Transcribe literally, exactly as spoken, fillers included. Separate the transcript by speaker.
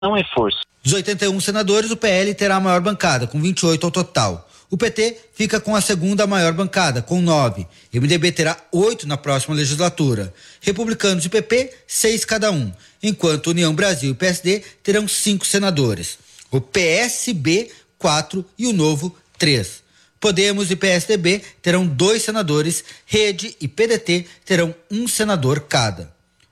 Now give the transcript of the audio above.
Speaker 1: não é força.
Speaker 2: Dos oitenta e um senadores, o P L terá a maior bancada, com vinte e oito ao total. O P T fica com a segunda maior bancada, com nove. M D B terá oito na próxima legislatura. Republicanos e P P, seis cada um. Enquanto União Brasil e P S D terão cinco senadores. O P S B, quatro e o Novo, três. Podemos e P S D B terão dois senadores. Rede e P D T terão um senador cada.